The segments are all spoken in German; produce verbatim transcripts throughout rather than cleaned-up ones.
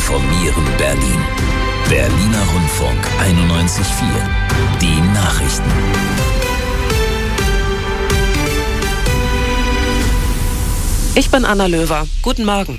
informieren Berlin. Berliner Rundfunk einundneunzig Komma vier. Die Nachrichten. Ich bin Anna Löwer. Guten Morgen.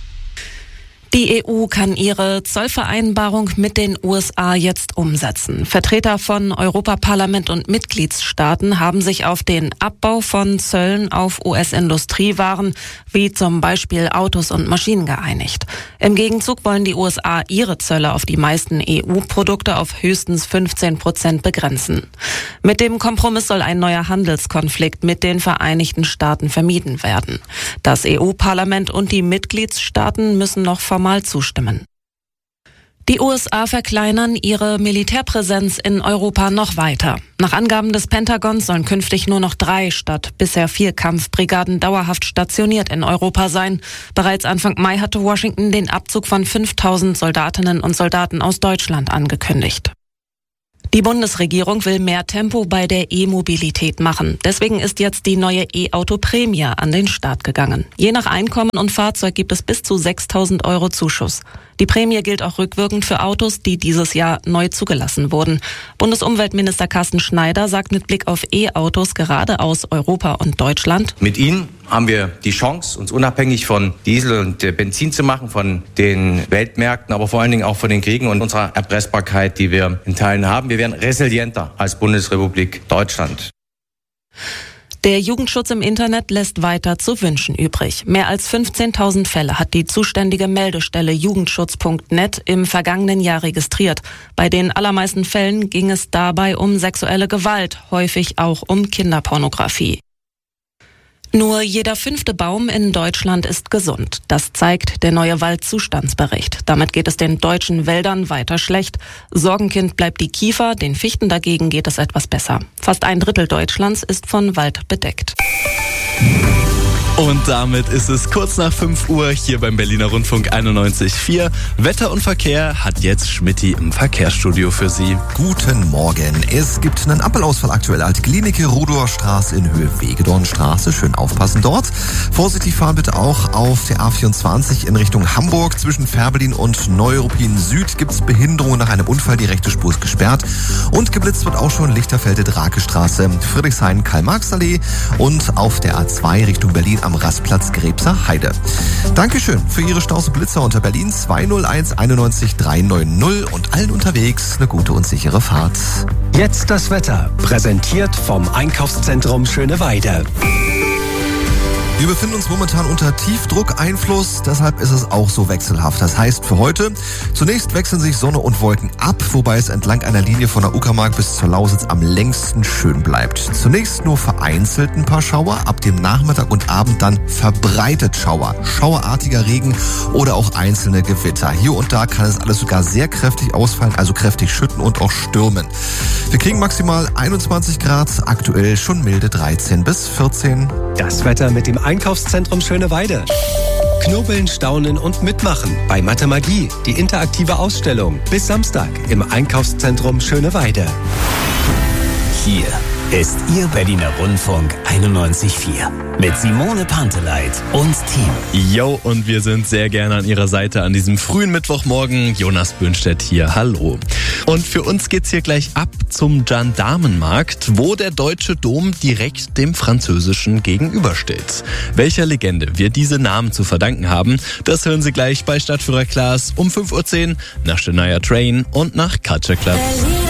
Die E U kann ihre Zollvereinbarung mit den U S A jetzt umsetzen. Vertreter von Europaparlament und Mitgliedstaaten haben sich auf den Abbau von Zöllen auf U S-Industriewaren wie zum Beispiel Autos und Maschinen geeinigt. Im Gegenzug wollen die U S A ihre Zölle auf die meisten E U-Produkte auf höchstens fünfzehn Prozent begrenzen. Mit dem Kompromiss soll ein neuer Handelskonflikt mit den Vereinigten Staaten vermieden werden. Das E U-Parlament und die Mitgliedstaaten müssen noch formal zustimmen. Die U S A verkleinern ihre Militärpräsenz in Europa noch weiter. Nach Angaben des Pentagons sollen künftig nur noch drei statt bisher vier Kampfbrigaden dauerhaft stationiert in Europa sein. Bereits Anfang Mai hatte Washington den Abzug von fünftausend Soldatinnen und Soldaten aus Deutschland angekündigt. Die Bundesregierung will mehr Tempo bei der E-Mobilität machen. Deswegen ist jetzt die neue E-Auto-Prämie an den Start gegangen. Je nach Einkommen und Fahrzeug gibt es bis zu sechstausend Euro Zuschuss. Die Prämie gilt auch rückwirkend für Autos, die dieses Jahr neu zugelassen wurden. Bundesumweltminister Carsten Schneider sagt mit Blick auf E-Autos gerade aus Europa und Deutschland: Mit ihnen haben wir die Chance, uns unabhängig von Diesel und Benzin zu machen, von den Weltmärkten, aber vor allen Dingen auch von den Kriegen und unserer Erpressbarkeit, die wir in Teilen haben. Wir werden resilienter als Bundesrepublik Deutschland. Der Jugendschutz im Internet lässt weiter zu wünschen übrig. Mehr als fünfzehntausend Fälle hat die zuständige Meldestelle jugendschutz punkt net im vergangenen Jahr registriert. Bei den allermeisten Fällen ging es dabei um sexuelle Gewalt, häufig auch um Kinderpornografie. Nur jeder fünfte Baum in Deutschland ist gesund. Das zeigt der neue Waldzustandsbericht. Damit geht es den deutschen Wäldern weiter schlecht. Sorgenkind bleibt die Kiefer, den Fichten dagegen geht es etwas besser. Fast ein Drittel Deutschlands ist von Wald bedeckt. Und damit ist es kurz nach fünf Uhr hier beim Berliner Rundfunk einundneunzig Komma vier. Wetter und Verkehr hat jetzt Schmitty im Verkehrsstudio für Sie. Guten Morgen. Es gibt einen Ampelausfall aktuell. Alte Klinik, Rudower Straße in Höhe Wegedornstraße. Schön aufpassen dort. Vorsichtig fahren bitte auch auf der A vierundzwanzig in Richtung Hamburg. Zwischen Fährberlin und Neuruppin Süd gibt es Behinderungen nach einem Unfall. Die rechte Spur ist gesperrt. Und geblitzt wird auch schon Lichterfelde-Drakestraße, Friedrichshain-Karl-Marx-Allee und auf der A zwei Richtung Berlin am Rastplatz Grebser Heide. Dankeschön für Ihre Staus und Blitzer unter Berlin zwei null eins einundneunzig dreihundertneunzig und allen unterwegs eine gute und sichere Fahrt. Jetzt das Wetter, präsentiert vom Einkaufszentrum Schöneweide. Wir befinden uns momentan unter Tiefdruckeinfluss, deshalb ist es auch so wechselhaft. Das heißt für heute, zunächst wechseln sich Sonne und Wolken ab, wobei es entlang einer Linie von der Uckermark bis zur Lausitz am längsten schön bleibt. Zunächst nur vereinzelt ein paar Schauer, ab dem Nachmittag und Abend dann verbreitet Schauer. Schauerartiger Regen oder auch einzelne Gewitter. Hier und da kann es alles sogar sehr kräftig ausfallen, also kräftig schütten und auch stürmen. Wir kriegen maximal einundzwanzig Grad, aktuell schon milde dreizehn bis vierzehn. Das Wetter mit dem Einkaufszentrum Schöneweide. Knobeln, staunen und mitmachen bei Mathe Magie, die interaktive Ausstellung. Bis Samstag im Einkaufszentrum Schöneweide. Hier ist Ihr Berliner Rundfunk einundneunzig Komma vier mit Simone Panteleit und Team. Jo, und wir sind sehr gerne an Ihrer Seite an diesem frühen Mittwochmorgen. Jonas Böhnstedt hier, hallo. Und für uns geht's hier gleich ab zum Gendarmenmarkt, wo der Deutsche Dom direkt dem Französischen gegenübersteht. Welcher Legende wir diese Namen zu verdanken haben, das hören Sie gleich bei Stadtführer Klaas um fünf Uhr zehn nach Shania Train und nach Culture Club.